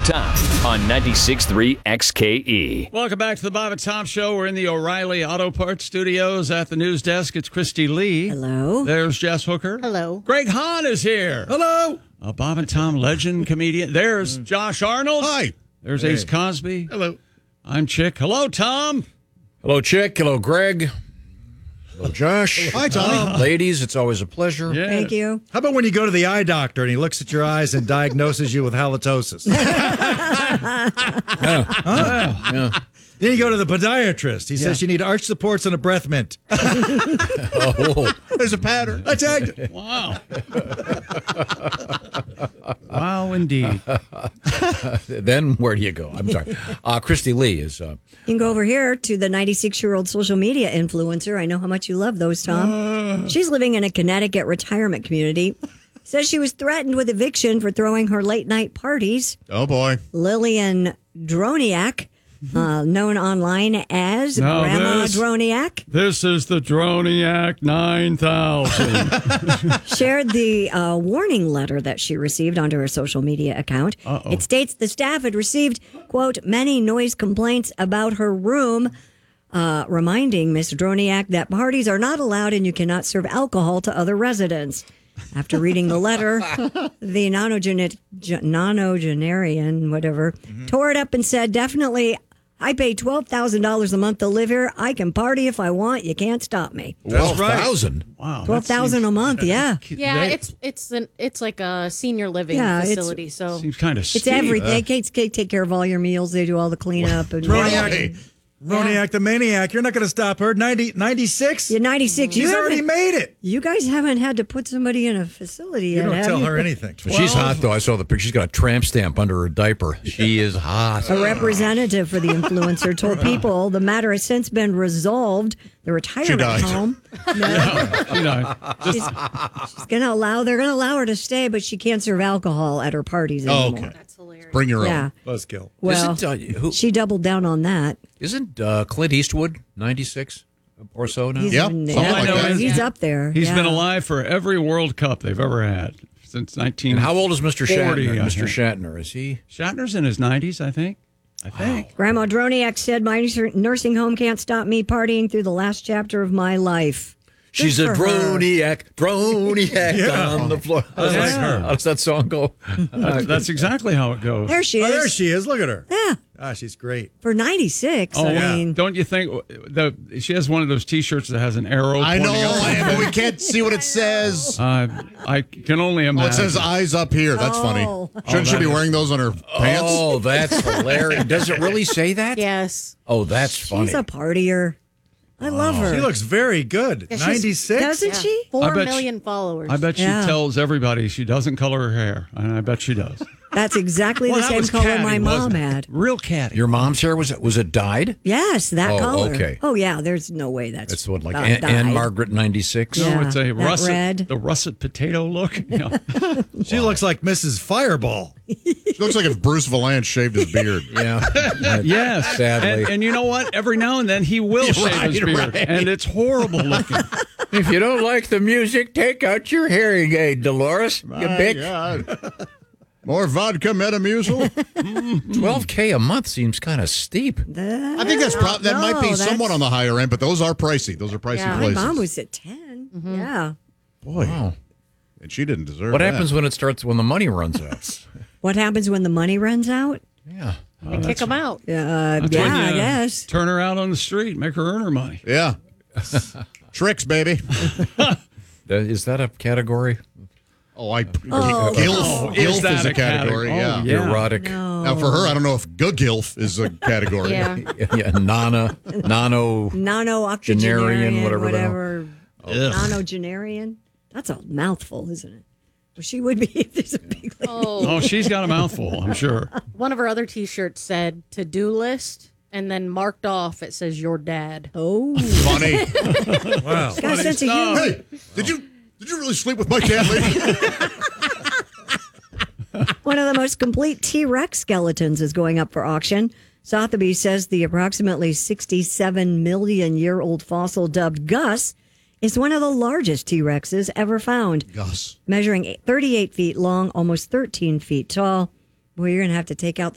Tom on 96.3 XKE. Welcome back to the Bob and Tom Show. We're in the O'Reilly Auto Parts Studios at the news desk. It's Christy Lee. Hello. There's Jess Hooker. Hello. Greg Hahn is here. Hello. A Bob and Tom legend comedian. There's Josh Arnold. Hi. There's Ace Cosby. Hello. I'm Chick. Hello, Tom. Hello, Chick. Hello, Greg. Hello, Josh. Hi, Tommy. Ladies, it's always a pleasure. Yeah. Thank you. How about when you go to the eye doctor and he looks at your eyes and diagnoses you with halitosis? Yeah. Then you go to the podiatrist. He says you need arch supports and a breath mint. Oh, There's a pattern. I tagged it. Wow. Wow, indeed. then where do you go? I'm sorry. Christy Lee is. You can go over here to the 96-year-old social media influencer. I know how much you love those, Tom. She's living in a Connecticut retirement community. Says she was threatened with eviction for throwing her late-night parties. Oh, boy. Lillian Droniak, known online as Grandma Droniak, This is the Droniak 9000. shared the warning letter that she received onto her social media account. Uh-oh. It states the staff had received, quote, many noise complaints about her room, reminding Ms. Droniak that parties are not allowed and you cannot serve alcohol to other residents. After reading the letter, the nonogenarian, whatever, tore it up and said, definitely, I pay $12,000 a month to live here. I can party if I want. You can't stop me. 12,000. Wow. $12,000 a month, yeah. Yeah, it's like a senior living facility. So Seems kind of It's everything. They take care of all your meals. They do all the cleanup. And Roniak the maniac. You're not going to stop her. 96? You're 96. She's already made it. You guys haven't had to put somebody in a facility yet, You don't have tell you? her anything. She's hot, though. I saw the picture. She's got a tramp stamp under her diaper. She is hot. A representative for the influencer told people the matter has since been resolved. The retirement died. home. No, she's they're going to allow her to stay, but she can't serve alcohol at her parties anymore. okay. that's hilarious. Bring your Yeah. own. Buzzkill. Well, she doubled down on that. Isn't Clint Eastwood 96 or so now? He's Yep, in- something like that. He's up there. He's yeah. been alive for every World Cup they've ever had since 19. And how old is Mr. 40, Shatner? I Mr. think. Shatner, is he? Shatner's in his 90s, I think. Grandma Droniak said, my nursing home can't stop me partying through the last chapter of my life. She's a for her. droniac on the floor. like her. How does that song go? That's exactly how it goes. There she Oh, is. there she is. Look at her. Yeah, Ah, she's great. for 96. Oh, I mean, don't you think she has one of those T-shirts that has an arrow? I know, pointing up? but we can't see what it says. I can only Oh, imagine. it says eyes up here. That's funny. Shouldn't she be wearing those on her pants? Oh, that's hilarious. Does it really say that? Yes. Oh, that's funny. she's a partier. I love her. She looks very good. Yeah, she's- 96? Doesn't she? 4 bet million followers. I bet she Yeah. tells everybody she doesn't color her hair, and I bet she does. That's exactly Well, the that same was color catty, my mom wasn't it? had. Real catty. Your mom's hair, was it dyed? Yes, that Oh, color. okay. Oh, yeah, there's no way that's That's what, like not Anne dyed. Margaret 96? Yeah. No, it's a that russet, red. the russet potato look. Yeah. She looks like Mrs. Fireball. She looks like if Bruce Valanche shaved his beard. Yeah. Yes, Sadly. and you know what? Every now and then he will shave his beard, and it's horrible looking. If you don't like the music, take out your hearing aid, Dolores. You My bitch. God. More vodka Metamucil? $12K a month seems kind of steep. I think that might be somewhat on the higher end, but those are pricey. Those are pricey Yeah. My places. mom was at 10. Yeah. Boy, Wow. and she didn't deserve What that. happens when the money runs out? What happens when the money runs out? Yeah. They kick them out. Yeah, That's when I you guess. Turn her out on the street, make her earn her money. Yeah. Tricks, baby. Is that a category? Gilf Is is that a category. Oh, Yeah. yeah. Erotic. Now for her, I don't know if gilf is a category. Yeah. Yeah, nano. Nano-octogenarian, whatever the hell. Nonogenarian. That's a mouthful, isn't it? Well, she would be if there's a big lady. Oh, she's got a mouthful, I'm sure. One of her other T-shirts said "to-do list," and then marked off it says "your dad." Oh, Funny. Wow. got a sense of humor. Hey, did you really sleep with my dad, lady? One of the most complete T-Rex skeletons is going up for auction. Sotheby's says the approximately 67-million-year-old fossil dubbed Gus is one of the largest T-Rexes ever found. Gus. Measuring 38 feet long, almost 13 feet tall. Well, you're going to have to take out